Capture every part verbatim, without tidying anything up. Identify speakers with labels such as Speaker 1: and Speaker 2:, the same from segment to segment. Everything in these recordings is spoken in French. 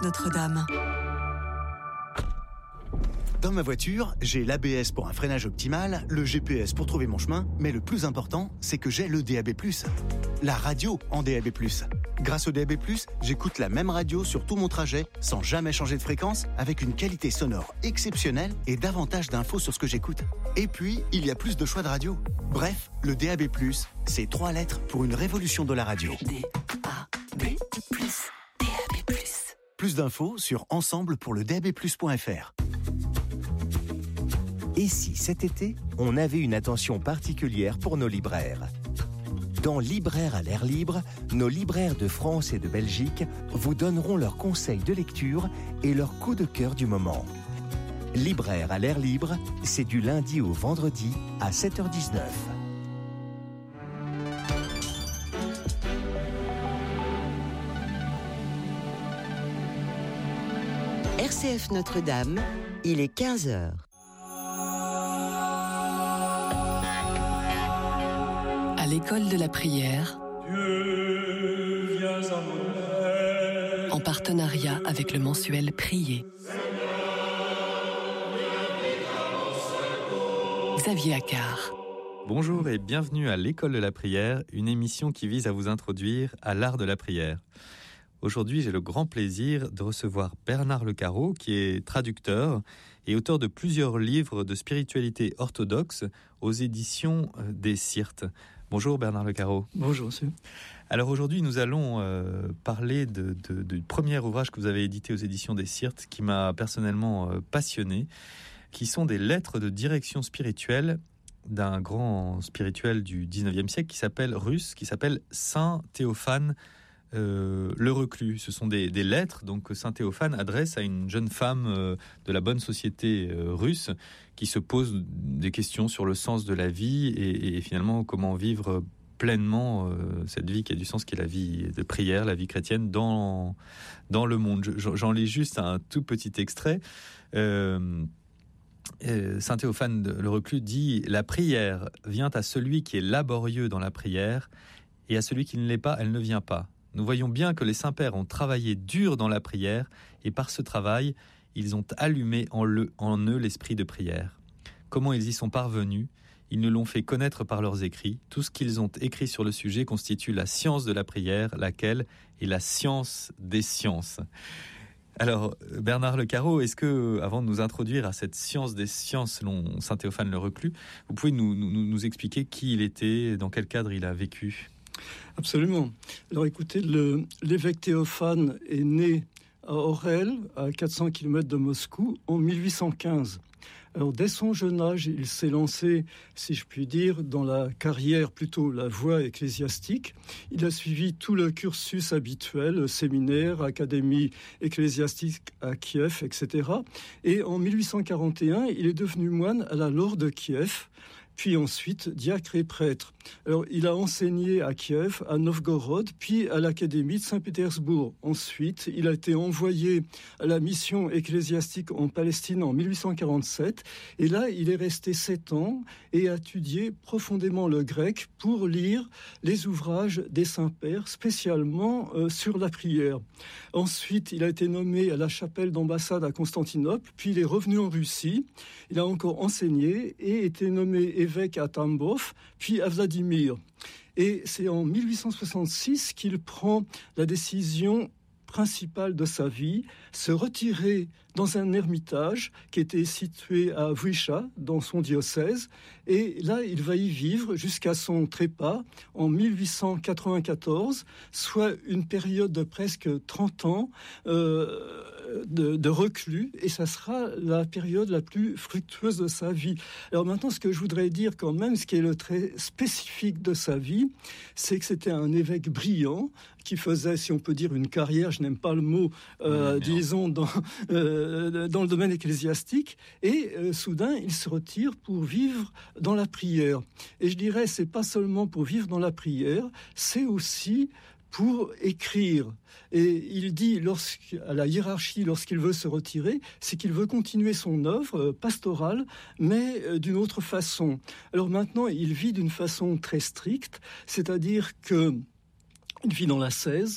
Speaker 1: Notre-Dame.
Speaker 2: Dans ma voiture, j'ai l'A B S pour un freinage optimal, le G P S pour trouver mon chemin, mais le plus important, c'est que j'ai le D A B plus. La radio en D A B plus. Grâce au D A B plus, j'écoute la même radio sur tout mon trajet, sans jamais changer de fréquence, avec une qualité sonore exceptionnelle et davantage d'infos sur ce que j'écoute. Et puis, il y a plus de choix de radio. Bref, le D A B plus, c'est trois lettres pour une révolution de la radio.
Speaker 1: D A B plus, D A B plus.
Speaker 2: Plus d'infos sur ensemble pour le D A B plus point F R.
Speaker 3: Et si cet été, on avait une attention particulière pour nos libraires ? Dans Libraires à l'air libre, nos libraires de France et de Belgique vous donneront leurs conseils de lecture et leurs coups de cœur du moment. Libraires à l'air libre, c'est du lundi au vendredi à sept heures dix-neuf.
Speaker 4: R C F Notre-Dame, il est quinze heures.
Speaker 1: À l'école de la prière, en partenariat avec le mensuel Prier. Xavier Accard.
Speaker 5: Bonjour et bienvenue à l'école de la prière, une émission qui vise à vous introduire à l'art de la prière. Aujourd'hui, j'ai le grand plaisir de recevoir Bernard Lecarreau, qui est traducteur et auteur de plusieurs livres de spiritualité orthodoxe aux éditions des Syrtes. Bonjour Bernard Lecarreau.
Speaker 6: Bonjour monsieur.
Speaker 5: Alors aujourd'hui, nous allons euh, parler de, de, du premier ouvrage que vous avez édité aux éditions des Syrtes, qui m'a personnellement euh, passionné, qui sont des lettres de direction spirituelle d'un grand spirituel du dix-neuvième siècle qui s'appelle russe, qui s'appelle Saint Théophane Euh, le reclus. Ce sont des, des lettres donc, que saint Théophane adresse à une jeune femme euh, de la bonne société euh, russe qui se pose des questions sur le sens de la vie et, et finalement comment vivre pleinement euh, cette vie qui a du sens, qui est la vie de prière, la vie chrétienne dans, dans le monde. Je, j'en lis juste un tout petit extrait. Euh, euh, saint Théophane le reclus dit « La prière vient à celui qui est laborieux dans la prière et à celui qui ne l'est pas, elle ne vient pas. Nous voyons bien que les saints-pères ont travaillé dur dans la prière, et par ce travail, ils ont allumé en, le, en eux l'esprit de prière. Comment ils y sont parvenus ? Ils nous l'ont fait connaître par leurs écrits. Tout ce qu'ils ont écrit sur le sujet constitue la science de la prière, laquelle est la science des sciences. » Alors, Bernard Lecarreau, est-ce que, avant de nous introduire à cette science des sciences selon saint Théophane le reclus, vous pouvez nous, nous, nous expliquer qui il était, dans quel cadre il a vécu ?
Speaker 6: Absolument. Alors écoutez, le, l'évêque Théophane est né à Orel, à quatre cents kilomètres de Moscou, en mille huit cent quinze. Alors dès son jeune âge, il s'est lancé, si je puis dire, dans la carrière, plutôt la voie ecclésiastique. Il a suivi tout le cursus habituel, séminaire, académie ecclésiastique à Kiev, et cetera. Et en mille huit cent quarante et un, il est devenu moine à la Laure de Kiev, puis ensuite diacre et prêtre. Alors, il a enseigné à Kiev, à Novgorod, puis à l'Académie de Saint-Pétersbourg. Ensuite, il a été envoyé à la mission ecclésiastique en Palestine en mille huit cent quarante-sept. Et là, il est resté sept ans et a étudié profondément le grec pour lire les ouvrages des saints-pères, spécialement euh, sur la prière. Ensuite, il a été nommé à la chapelle d'ambassade à Constantinople, puis il est revenu en Russie. Il a encore enseigné et été nommé évêque à Tambov, puis à Vladimir. Et c'est en mille huit cent soixante-six qu'il prend la décision principale de sa vie, se retirer dans un ermitage qui était situé à Vuicha, dans son diocèse. Et là, il va y vivre jusqu'à son trépas en mille huit cent quatre-vingt-quatorze, soit une période de presque trente ans euh, de, de reclus. Et ça sera la période la plus fructueuse de sa vie. Alors maintenant, ce que je voudrais dire quand même, ce qui est le trait spécifique de sa vie, c'est que c'était un évêque brillant qui faisait, si on peut dire, une carrière, je n'aime pas le mot, euh, mmh, disons, dans, euh, dans le domaine ecclésiastique, et euh, soudain, il se retire pour vivre dans la prière. Et je dirais, c'est pas seulement pour vivre dans la prière, c'est aussi pour écrire. Et il dit à la hiérarchie, lorsqu'il veut se retirer, c'est qu'il veut continuer son œuvre pastorale, mais d'une autre façon. Alors maintenant, il vit d'une façon très stricte, c'est-à-dire que il vit dans l'ascèse,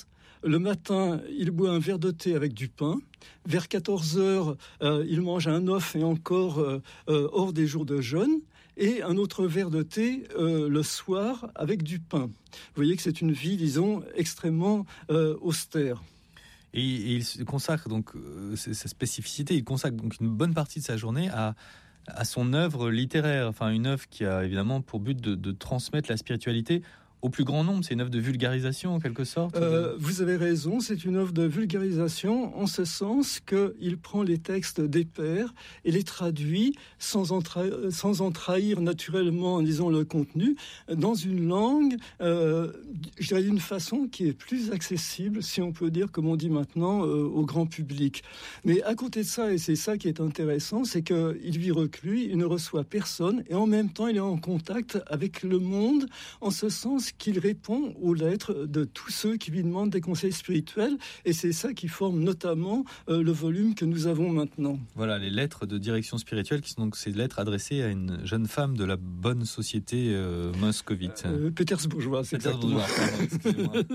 Speaker 6: Le matin, il boit un verre de thé avec du pain. Vers quatorze heures, euh, il mange un œuf et encore euh, euh, hors des jours de jeûne. Et un autre verre de thé euh, le soir avec du pain. Vous voyez que c'est une vie, disons, extrêmement euh, austère.
Speaker 5: Et, et il se consacre donc, euh, sa spécificité, il consacre donc une bonne partie de sa journée à, à son œuvre littéraire, enfin une œuvre qui a évidemment pour but de, de transmettre la spiritualité au plus grand nombre. C'est une œuvre de vulgarisation en quelque sorte.
Speaker 6: Euh, vous avez raison, c'est une œuvre de vulgarisation en ce sens qu'il prend les textes des pères et les traduit sans en, tra- sans en trahir naturellement, disons, le contenu, dans une langue, euh, je dirais d'une façon qui est plus accessible, si on peut dire, comme on dit maintenant, euh, au grand public. Mais à côté de ça, et c'est ça qui est intéressant, c'est qu'il vit reclus, il ne reçoit personne, et en même temps, il est en contact avec le monde, en ce sens qu'il répond aux lettres de tous ceux qui lui demandent des conseils spirituels, et c'est ça qui forme notamment euh, le volume que nous avons maintenant.
Speaker 5: Voilà, les lettres de direction spirituelle, qui sont donc ces lettres adressées à une jeune femme de la bonne société euh, moscovite.
Speaker 6: Euh, pétersbourgeoise, exactement.
Speaker 5: Pétersbourgeoise, pardon,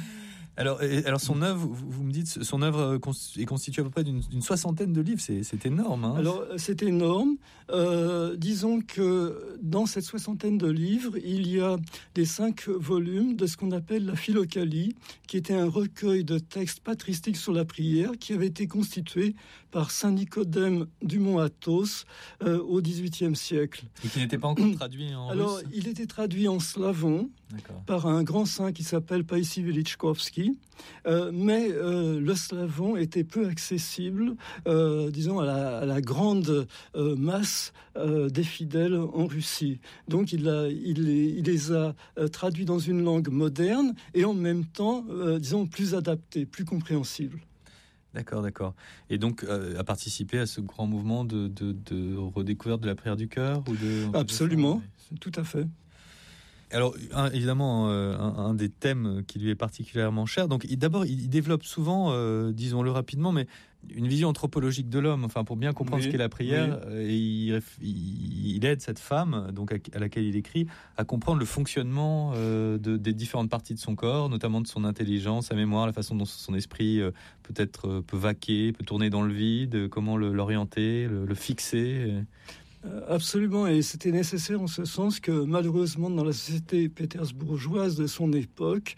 Speaker 5: Alors, et, alors son œuvre, vous, vous me dites, son œuvre est constituée à peu près d'une, d'une soixantaine de livres. C'est, c'est énorme. Hein.
Speaker 6: Alors, c'est énorme. Euh, disons que dans cette soixantaine de livres, il y a les cinq volumes de ce qu'on appelle la Philokalie, qui était un recueil de textes patristiques sur la prière, qui avait été constitué par saint Nicodème du Mont Athos euh, au dix-huitième siècle.
Speaker 5: Et qui n'était pas encore traduit en
Speaker 6: Alors,
Speaker 5: russe.
Speaker 6: il était traduit en slavon.
Speaker 5: D'accord. Par
Speaker 6: un grand saint qui s'appelle Païssi Velichkovski, euh, mais euh, le slavon était peu accessible, euh, disons, à la, à la grande euh, masse euh, des fidèles en Russie. Donc il, a, il, les, il les a euh, traduits dans une langue moderne et en même temps, euh, disons, plus adaptée, plus compréhensible.
Speaker 5: D'accord, d'accord. Et donc, euh, a participé à ce grand mouvement de, de, de redécouverte de la prière du cœur ou de...
Speaker 6: Absolument, tout à fait.
Speaker 5: Alors, un, évidemment, euh, un, un des thèmes qui lui est particulièrement cher. Donc, il, d'abord, il développe souvent, euh, disons-le rapidement, mais une vision anthropologique de l'homme. Enfin, pour bien comprendre oui, ce qu'est la prière, oui. et il, il, il aide cette femme, donc à, à laquelle il écrit, à comprendre le fonctionnement euh, de, des différentes parties de son corps, notamment de son intelligence, sa mémoire, la façon dont son esprit euh, peut-être euh, peut vaquer, peut tourner dans le vide, comment le, l'orienter, le, le fixer.
Speaker 6: Absolument, et c'était nécessaire en ce sens que malheureusement dans la société pétersbourgeoise de son époque,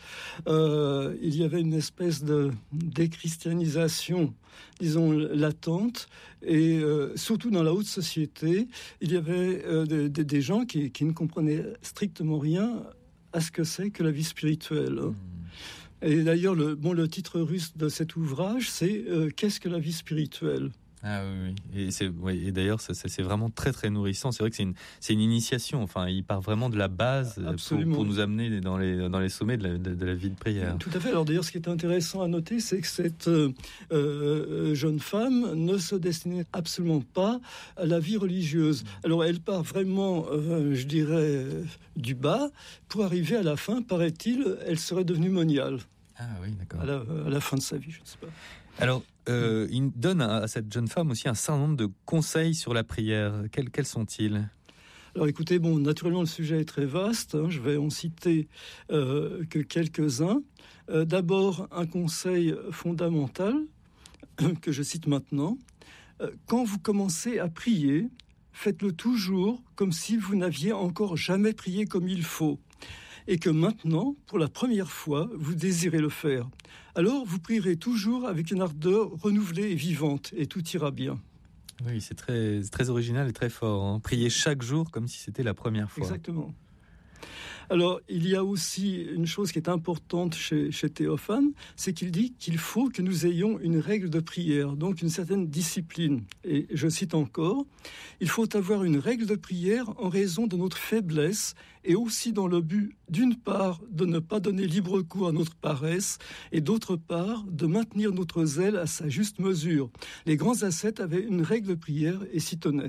Speaker 6: euh, il y avait une espèce de déchristianisation, disons, latente, et euh, surtout dans la haute société, il y avait euh, des, des, des gens qui, qui ne comprenaient strictement rien à ce que c'est que la vie spirituelle. Mmh. Et d'ailleurs, le, bon, le titre russe de cet ouvrage, c'est euh, « Qu'est-ce que la vie spirituelle ?»
Speaker 5: Ah oui, oui. Et, c'est, oui, et d'ailleurs, ça, ça, c'est vraiment très très nourrissant. C'est vrai que c'est une, c'est une initiation. Enfin, il part vraiment de la base pour, pour nous amener dans les, dans les sommets de la, de, de la vie de prière.
Speaker 6: Tout à fait. Alors d'ailleurs, ce qui est intéressant à noter, c'est que cette euh, jeune femme ne se destinait absolument pas à la vie religieuse. Alors elle part vraiment, euh, je dirais, du bas, pour arriver à la fin, paraît-il, elle serait devenue moniale.
Speaker 5: Ah oui, d'accord.
Speaker 6: À la, à la fin de sa vie, je ne sais pas.
Speaker 5: Alors, euh, il donne à, à cette jeune femme aussi un certain nombre de conseils sur la prière. Quels, quels sont-ils ?
Speaker 6: Alors écoutez, bon, naturellement le sujet est très vaste, hein, je vais en citer euh, que quelques-uns. Euh, d'abord, un conseil fondamental que je cite maintenant. Euh, quand vous commencez à prier, faites-le toujours comme si vous n'aviez encore jamais prié comme il faut. Et que maintenant, pour la première fois, vous désirez le faire. Alors, vous prierez toujours avec une ardeur renouvelée et vivante, et tout ira bien.
Speaker 5: Oui, c'est très, c'est très original et très fort. Hein. Prier chaque jour comme si c'était la première fois.
Speaker 6: Exactement. Alors, il y a aussi une chose qui est importante chez, chez Théophane, c'est qu'il dit qu'il faut que nous ayons une règle de prière, donc une certaine discipline. Et je cite encore, « Il faut avoir une règle de prière en raison de notre faiblesse et aussi dans le but, d'une part, de ne pas donner libre cours à notre paresse et d'autre part, de maintenir notre zèle à sa juste mesure. Les grands ascètes avaient une règle de prière et s'y tenaient. »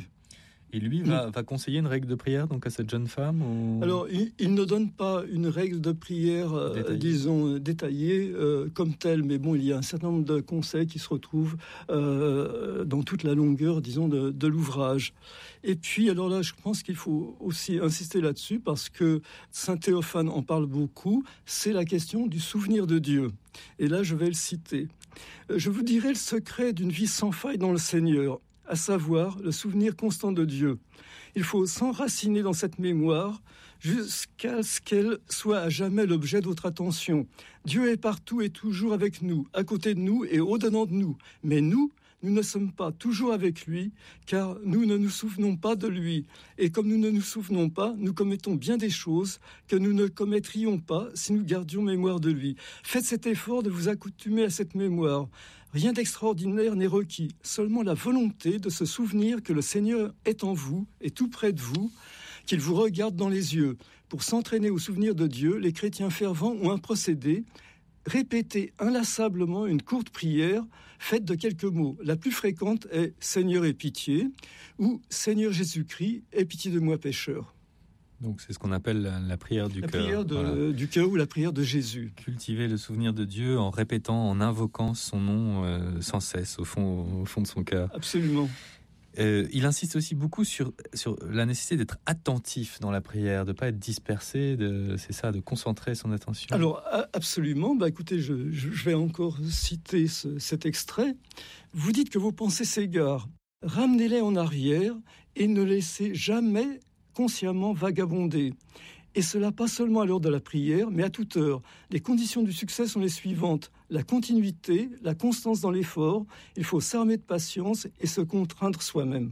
Speaker 5: Et lui va, va conseiller une règle de prière donc à cette jeune femme ou...
Speaker 6: Alors, il, il ne donne pas une règle de prière, euh,
Speaker 5: Détaillée.
Speaker 6: disons, détaillée euh, comme telle, mais bon, il y a un certain nombre de conseils qui se retrouvent euh, dans toute la longueur, disons, de, de l'ouvrage. Et puis, alors là, je pense qu'il faut aussi insister là-dessus, parce que saint Théophane en parle beaucoup, c'est la question du souvenir de Dieu. Et là, je vais le citer. « Je vous dirai le secret d'une vie sans faille dans le Seigneur, à savoir le souvenir constant de Dieu. Il faut s'enraciner dans cette mémoire jusqu'à ce qu'elle soit à jamais l'objet de votre attention. Dieu est partout et toujours avec nous, à côté de nous et au-dedans de nous. Mais nous, nous ne sommes pas toujours avec lui, car nous ne nous souvenons pas de lui. Et comme nous ne nous souvenons pas, nous commettons bien des choses que nous ne commettrions pas si nous gardions mémoire de lui. Faites cet effort de vous accoutumer à cette mémoire. Rien d'extraordinaire n'est requis, seulement la volonté de se souvenir que le Seigneur est en vous et tout près de vous, qu'il vous regarde dans les yeux. Pour s'entraîner au souvenir de Dieu, les chrétiens fervents ont un procédé. Répétez inlassablement une courte prière faite de quelques mots. La plus fréquente est « Seigneur, aie pitié » ou « Seigneur Jésus-Christ, aie pitié de moi pécheur ».
Speaker 5: Donc c'est ce qu'on appelle la, la prière du
Speaker 6: la
Speaker 5: cœur.
Speaker 6: La prière de,
Speaker 5: voilà.
Speaker 6: du cœur ou la prière de Jésus.
Speaker 5: Cultiver le souvenir de Dieu en répétant, en invoquant son nom euh, sans cesse au fond, au fond de son cœur.
Speaker 6: Absolument.
Speaker 5: Euh, il insiste aussi beaucoup sur, sur la nécessité d'être attentif dans la prière, de ne pas être dispersé, de, c'est ça, de concentrer son attention.
Speaker 6: Alors, absolument. Bah, écoutez, je, je vais encore citer ce, cet extrait. Vous dites que vos pensées s'égarent. Ramenez-les en arrière et ne laissez jamais consciemment vagabonder. Et cela pas seulement à l'heure de la prière, mais à toute heure. Les conditions du succès sont les suivantes. La continuité, la constance dans l'effort. Il faut s'armer de patience et se contraindre soi-même.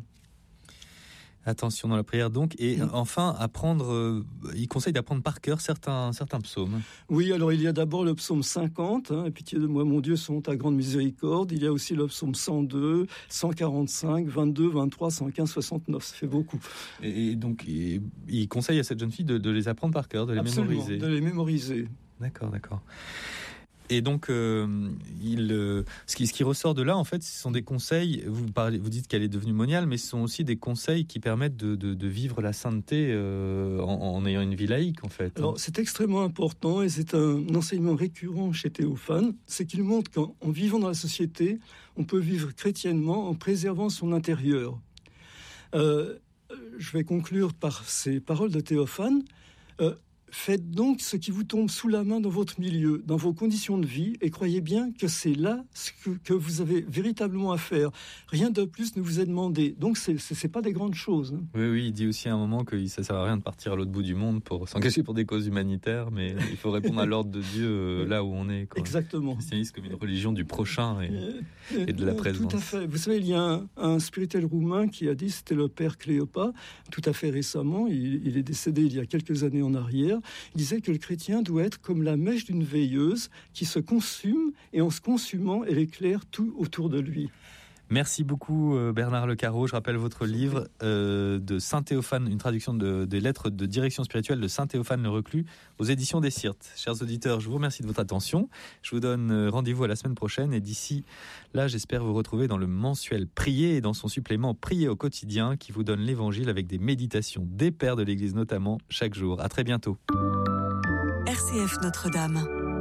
Speaker 5: Attention dans la prière donc. Et mmh. enfin, apprendre, euh, il conseille d'apprendre par cœur certains, certains psaumes.
Speaker 6: Oui, alors il y a d'abord le psaume cinquante, hein, « Pitié de moi, mon Dieu, selon ta grande miséricorde ». Il y a aussi le psaume cent deux, cent quarante-cinq, vingt-deux, vingt-trois, cent quinze, soixante-neuf. Ça fait beaucoup.
Speaker 5: Et, et donc, et, il conseille à cette jeune fille de, de les apprendre par cœur, de les
Speaker 6: Absolument,
Speaker 5: mémoriser.
Speaker 6: de les mémoriser.
Speaker 5: D'accord, d'accord. Et donc, euh, il, euh, ce, qui, ce qui ressort de là, en fait, ce sont des conseils. Vous, parlez, vous dites qu'elle est devenue moniale, mais ce sont aussi des conseils qui permettent de, de, de vivre la sainteté euh, en, en ayant une vie laïque, en fait.
Speaker 6: Alors, c'est extrêmement important et c'est un enseignement récurrent chez Théophane. C'est qu'il montre qu'en en vivant dans la société, on peut vivre chrétiennement en préservant son intérieur. Euh, je vais conclure par ces paroles de Théophane. Euh, Faites donc ce qui vous tombe sous la main dans votre milieu, dans vos conditions de vie, et croyez bien que c'est là ce que, que vous avez véritablement à faire. Rien de plus ne vous est demandé. Donc, c'est, c'est, c'est pas des grandes choses. Hein.
Speaker 5: Oui, oui, il dit aussi à un moment que ça ne sert à rien de partir à l'autre bout du monde pour s'engager pour des causes humanitaires, mais il faut répondre à l'ordre de Dieu euh, là où on est. Quoi.
Speaker 6: Exactement.
Speaker 5: Le christianisme comme une religion du prochain et, et de la présence.
Speaker 6: Tout à fait. Vous savez, il y a un, un spirituel roumain qui a dit, c'était le père Cléopas, tout à fait récemment, il, il est décédé il y a quelques années en arrière. Il disait que le chrétien doit être comme la mèche d'une veilleuse qui se consume et en se consumant, elle éclaire tout autour de lui.
Speaker 5: Merci beaucoup Bernard Lecaro. Je rappelle votre livre euh, de Saint Théophane, une traduction de, des lettres de direction spirituelle de Saint Théophane le Reclus aux éditions des Syrtes. Chers auditeurs, je vous remercie de votre attention. Je vous donne rendez-vous à la semaine prochaine et d'ici là, j'espère vous retrouver dans le mensuel Prier et dans son supplément Prier au quotidien qui vous donne l'évangile avec des méditations des pères de l'Église notamment chaque jour. À très bientôt.
Speaker 1: R C F Notre-Dame.